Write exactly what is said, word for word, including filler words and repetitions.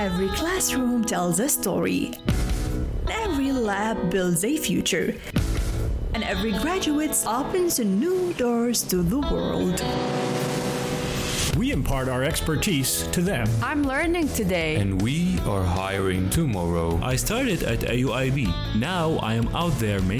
Every classroom tells a story. Every lab builds a future. And every graduate opens new doors to the world. We impart our expertise to them. I'm learning today. And we are hiring tomorrow. I started at A U I B. Now I am out there making